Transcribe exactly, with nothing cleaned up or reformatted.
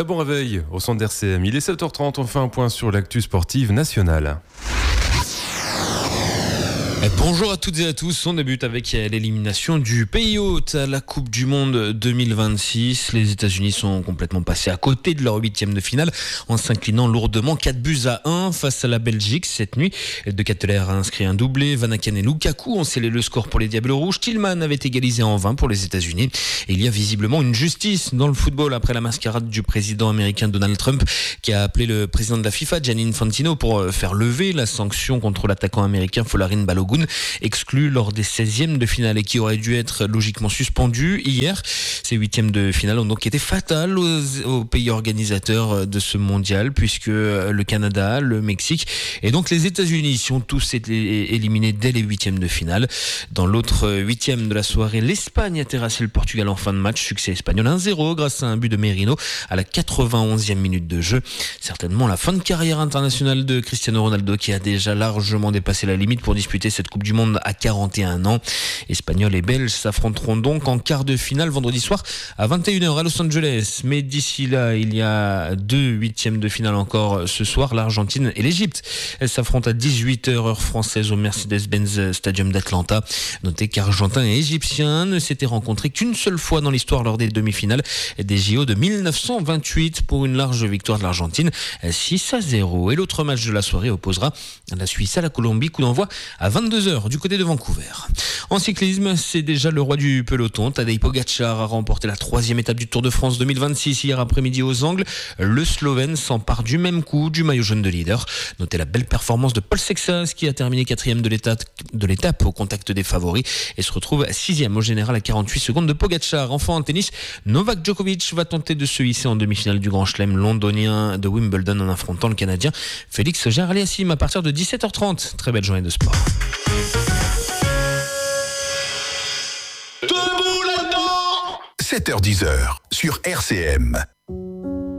Très bon réveil au centre d'R C M. Il est sept heures trente, on fait un point sur l'actu sportive nationale. Bonjour à toutes et à tous, on débute avec l'élimination du pays hôte à la Coupe du Monde deux mille vingt-six. Les États-Unis sont complètement passés à côté de leur huitième de finale en s'inclinant lourdement quatre buts à un face à la Belgique cette nuit. De Ketteler a inscrit un doublé, Van Aken et Lukaku ont scellé le score pour les Diables Rouges. Tillman avait égalisé en vain pour les États-Unis. Et il y a visiblement une justice dans le football après la mascarade du président américain Donald Trump qui a appelé le président de la FIFA, Gianni Infantino, pour faire lever la sanction contre l'attaquant américain Folarin Balogun, exclu lors des seizièmes de finale et qui aurait dû être logiquement suspendu hier. Ces huitièmes de finale ont donc été fatales aux, aux pays organisateurs de ce mondial puisque le Canada, le Mexique et donc les États-Unis sont tous été éliminés dès les huitièmes de finale. Dans l'autre huitième de la soirée, l'Espagne a terrassé le Portugal en fin de match. Succès espagnol un zéro grâce à un but de Merino à la quatre-vingt-onzième minute de jeu. Certainement la fin de carrière internationale de Cristiano Ronaldo qui a déjà largement dépassé la limite pour disputer cette Coupe du Monde à quarante et un ans. Espagnols et Belges s'affronteront donc en quart de finale vendredi soir à vingt et une heures à Los Angeles. Mais d'ici là, il y a deux huitièmes de finale encore ce soir, l'Argentine et l'Égypte. Elles s'affrontent à dix-huit heures heure française au Mercedes-Benz Stadium d'Atlanta. Notez qu'Argentins et Égyptiens ne s'étaient rencontrés qu'une seule fois dans l'histoire lors des demi-finales des J O de mille neuf cent vingt-huit pour une large victoire de l'Argentine, six à zéro. Et l'autre match de la soirée opposera la Suisse à la Colombie, coup d'envoi à vingt-deux heures du côté de Vancouver. En cyclisme, c'est déjà le roi du peloton. Tadej Pogačar a remporté la troisième étape du Tour de France deux mille vingt-six hier après-midi aux Angles. Le Slovène s'empare du même coup du maillot jaune de leader. Notez la belle performance de Paul Sexas qui a terminé quatrième de l'étape, de l'étape au contact des favoris et se retrouve sixième au général à quarante-huit secondes de Pogačar. Enfin en tennis, Novak Djokovic va tenter de se hisser en demi-finale du Grand Chelem londonien de Wimbledon en affrontant le Canadien Félix Auger-Aliassime à partir de dix-sept heures trente. Très belle journée de sport. sept heures dix sur R C M.